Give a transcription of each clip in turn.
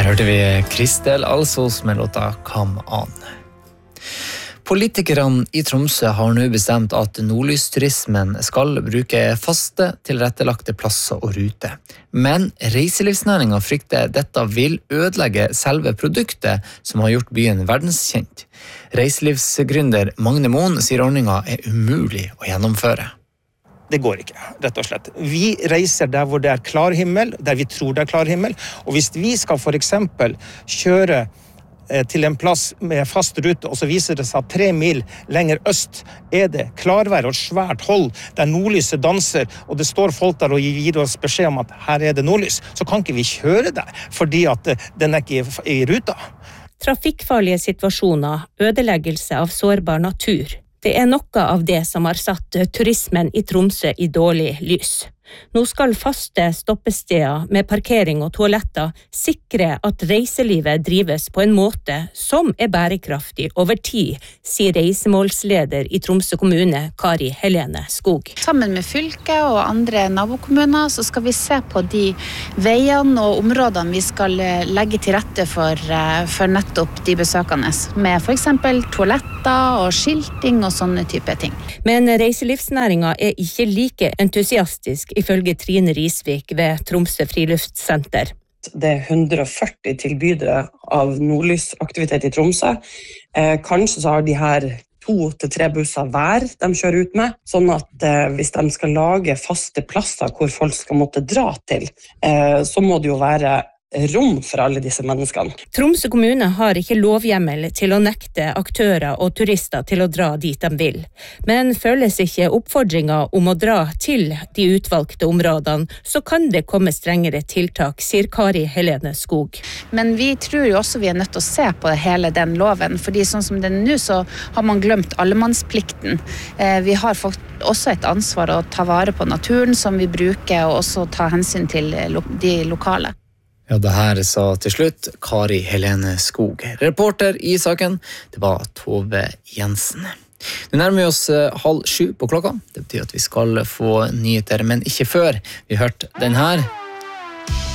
hørte vi Kristel Alsos med låta Come On. Politikerne i Tromsø har nå bestemt at nordlysturismen skal bruke faste, tilrettelagte plasser og ruter. Men reiselivsnæringen frykter dette vil ødelegge selve produktet som har gjort byen verdenskjent. Reiselivsgründer Magne Moen sier ordningen er umulig å gjennomføre. Det går ikke, rett og slett. Vi reiser der hvor det er klar himmel, der vi tror det er klar himmel, og hvis vi skal for eksempel kjøre til en plass med fast rute, og så viser det seg at 3 mil lenger øst er det klarvær og svært hold, der nordlyset danser, og det står folk der og gir oss beskjed om at her er det nordlys, så kan ikke vi kjøre der, fordi at den er ikke i ruta. Trafikkfarlige situasjoner, ødeleggelse av sårbar natur. Det er noe av det som har satt turismen i Tromsø i dårlig lys. Nå skal faste stoppesteder med parkering og toaletter sikre at reiselivet drives på en måte som er bærekraftig over tid, sier reisemålsleder i Tromsø kommune, Kari Helene Skog. Sammen med fylket og andre nabokommuner så skal vi se på de veiene og områdene vi skal legge til rette for nettopp de besøkende, med for eksempel toaletter og skilting og sånne type ting. Men reiselivsnæringen er ikke like entusiastisk ifølge Trine Risvik ved Tromsø Friluftssenter. Det er 140 tilbydere av nordlysaktivitet i Tromsø. Kanskje så har de her 2 til 3 busser hver de kjører ut med, sånn at hvis de skal lage faste plasser hvor folk skal måtte dra til, så må det jo være rom for alle disse menneskene. Tromsø kommune har ikke lovhjemmel til å nekte aktører og turister til å dra dit de vil. Men føles ikke oppfordringer om å dra til de utvalgte områdene, så kan det komme strengere tiltak, sier Kari Helene Skog. Men vi tror jo også vi er nødt til å se på hele den loven, fordi sånn som den nå så har man glemt allemannsplikten. Vi har fått også et ansvar å ta vare på naturen som vi bruker, og også ta hensyn til de lokale. Ja, det her sa til slutt Kari Helene Skog. Reporter i saken, det var Tove Jensen. Nå nærmer vi oss 6:30 på klokka. Det betyr at vi skal få nyheter, men ikke før. Vi hørte den her.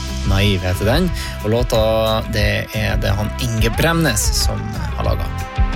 Naiv heter den, og låta det er det han Inge Bremnes som har laget.